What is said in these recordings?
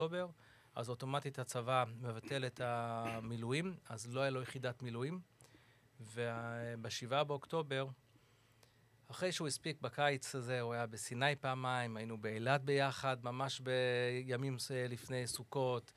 באוקטובר, אז אוטומטית הצבא מבטל את המילואים, אז לא היה לו יחידת מילואים. וב-7 באוקטובר, אחרי שהוא הספיק בקיץ הזה, הוא היה בסיני פעמיים, היינו באילת ביחד, ממש בימים לפני סוכות.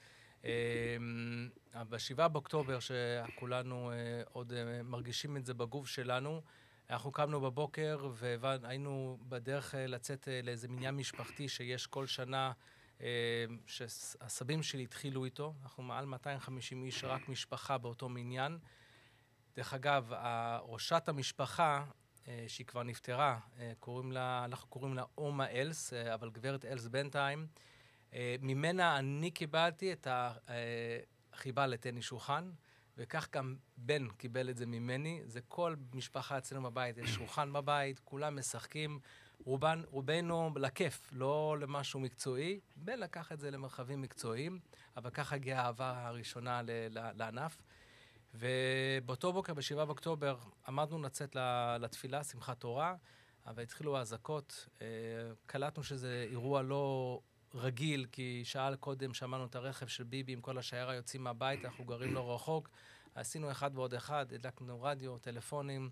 ב-7 באוקטובר, שכולנו עוד מרגישים את זה בגוף שלנו, אנחנו קמנו בבוקר והיינו בדרך לצאת לאיזה מניין משפחתי שיש כל שנה, שהסבים שלי התחילו איתו. אנחנו מעל 250 איש, רק משפחה באותו מניין. דרך אגב, ראשת המשפחה, שהיא כבר נפטרה, אנחנו קוראים לה אומה אלס, אבל גברת אלס בינתיים. ממנה אני קיבלתי את החיבה לטניס שולחן, וכך גם בן קיבל את זה ממני. זה כל משפחה אצלנו בבית, יש שולחן בבית, כולם משחקים, רובנו לכיף, לא למשהו מקצועי. בן לקח את זה למרחבים מקצועיים, אבל ככה הגיעה האהבה הראשונה לענף. ובאותו בוקר, ב-7 באוקטובר, עמדנו לצאת לתפילה, שמחת תורה, אבל התחילו האזעקות. קלטנו שזה אירוע לא רגיל, כי שעה קודם שמענו את הרכב של ביבי עם כל השיירה יוצאים מהבית, אנחנו גרים לא רחוק. עשינו אחד ועוד אחד, הדלקנו רדיו, טלפונים.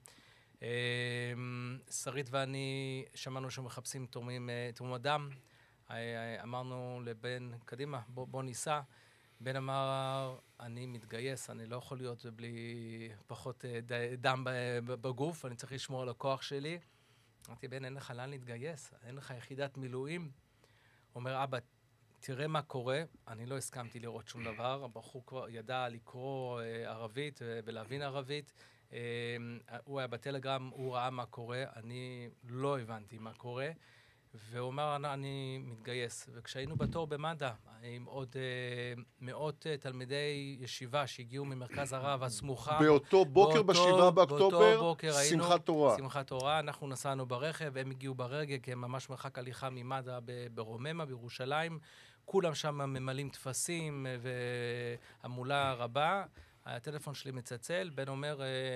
שרית ואני שמענו שמחפשים תורמי דם. אמרנו לבן, קדימה, בוא ניסע. בן אמר, אני מתגייס, אני לא יכול להיות בלי פחות דם בגוף, אני צריך לשמור על הכוח שלי. אמרתי, בן, אין לך לאן להתגייס, אין לך יחידת מילואים. הוא אומר, אבא, תראה מה קורה. אני לא הסכמתי לראות שום דבר, הבחור כבר ידע לקרוא ערבית ולהבין ערבית. הוא היה בטלגרם, הוא ראה מה קורה, אני לא הבנתי מה קורה. והוא אמר, אני מתגייס. וכשהיינו בתור במד"א, עם עוד מאות תלמידי ישיבה שהגיעו ממרכז הרב הסמוכה. באותו בוקר, ב-7 באוקטובר, שמחת תורה. שמחת תורה, אנחנו נסענו ברכב, הם הגיעו ברגל, כי הם ממש מרחק הליכה ממד"א ברוממה, בירושלים. כולם שם ממלאים תפסים והמולה רבה. הטלפון שלי מצלצל, בן אומר,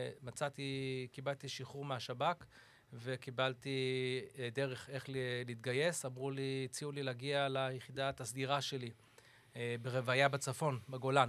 קיבלתי שחרור מהשב"כ, וקיבלתי דרך איך להתגייס. אמרו לי, הציעו לי להגיע ליחידת הסדירה שלי, ברוויה בצפון, בגולן.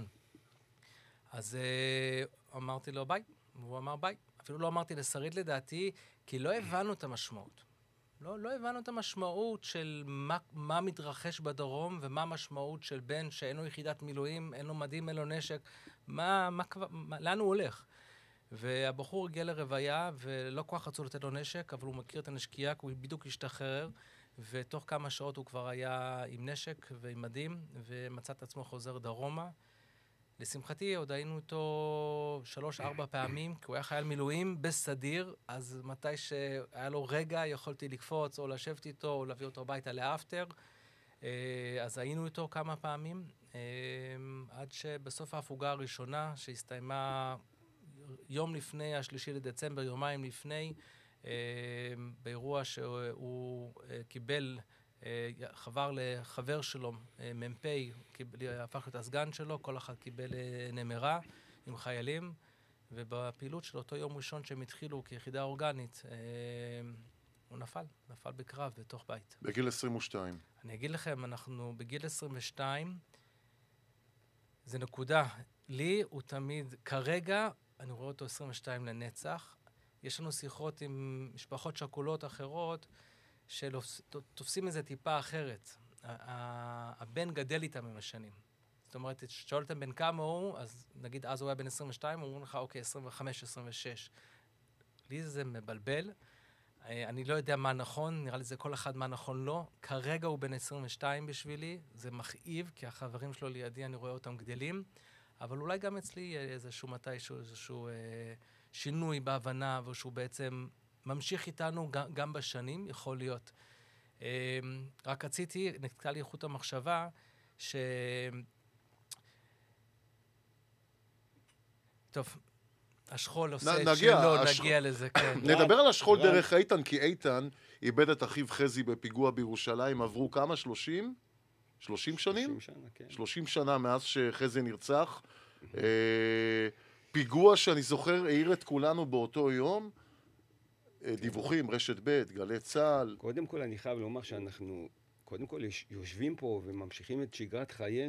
אז אמרתי לו ביי, והוא אמר ביי. אפילו לא אמרתי לשרית לדעתי, כי לא הבנו את המשמעות. לא הבנו את המשמעות של מה מתרחש בדרום, ומה המשמעות של בן שאין לו יחידת מילואים, אין לו מדים, אין לו נשק, לאן הוא הולך. והבחור הגיע לרוויה, ולא כל כך רצו לתת לו נשק, אבל הוא מכיר את הנשקייה, כי הוא בדיוק השתחרר, ותוך כמה שעות הוא כבר היה עם נשק ועם מדים, ומצא את עצמו חוזר דרומה. לשמחתי, עוד היינו איתו 3-4 פעמים, כי הוא היה חייל מילואים בסדיר, אז מתי שהיה לו רגע, יכולתי לקפוץ, או לשבת איתו, או להביא אותו הביתה לאפטר. אז היינו איתו כמה פעמים, עד שבסוף ההפוגה הראשונה, שהסתיימה יום לפני, 3 לדצמבר, יומיים לפני, באירוע שהוא קיבל, חבר לחבר שלו, מ"פ, הפך להיות הסגן שלו, כל אחד קיבל נמרה עם חיילים, ובפעילות של אותו יום ראשון שהם התחילו כיחידה אורגנית, הוא נפל בקרב בתוך בית. בגיל 22. אני אגיד לכם, אנחנו בגיל 22, זה נקודה. לי הוא תמיד, כרגע, אני רואה אותו 22 לנצח. יש לנו שיחות עם משפחות שכולות אחרות, שתופסים איזה טיפה אחרת. הבן גדל איתם עם השנים. זאת אומרת, שואלתם בן כמה הוא, אז נגיד אז הוא היה בן 22, אומרים לך, אוקיי, 25, 26. לי זה מבלבל. אני לא יודע מה נכון, נראה לי זה כל אחד מה נכון לו. כרגע הוא בן 22 בשבילי, זה מכאיב, כי החברים שלו לידי, אני רואה אותם גדלים. אבל אולי גם אצלי איזשהו מתישהו, איזשהו שינוי בהבנה, ושהוא בעצם ממשיך איתנו גם בשנים, יכול להיות. רק רציתי, נקטע לי חוט המחשבה, טוב, השכול עושה שלא נגיע לזה, כן. נדבר על השכול דרך איתן, כי איתן איבד את אחיו חזי בפיגוע בירושלים, עברו כמה? 30? 30 שנים? 30 שנה, כן. 30 שנה מאז שחזי נרצח. פיגוע שאני זוכר העיר את כולנו באותו יום. דיווחים, רשת ב', גלי צה"ל. קודם כל אני חייב לומר שאנחנו קודם כל יושבים פה וממשיכים את שגרת חיינו,